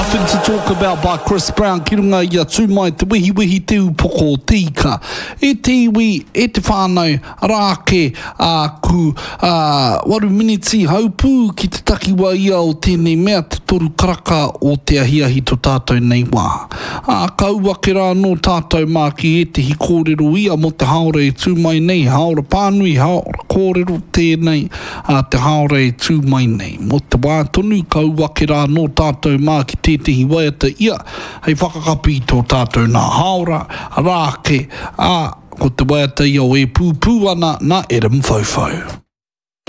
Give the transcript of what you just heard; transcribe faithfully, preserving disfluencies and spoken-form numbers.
Nothing to talk about by Chris Brown. Ki runga ia tū mai te wihi wihi te upoko tika. E te iwi, e te whānau, rāke a ku a waru miniti haupū ki te takiwa ia o tēnei mea te toru karaka o te ahiahi to tātou nei wā. A kaua ke rā no tātou mā ki e te hi kōrero ia mo te haore e tū mai nei. Haora pānui, haora kōrero tēnei a te haore e tū mai nei. Mo te wā tonu kaua ke rā no tātou mā ki tētehi waiata ia, hei whakakapi tō tātou nā haora, rāke, a ko te waiata ia o e pūpū ana na Adam Fofo.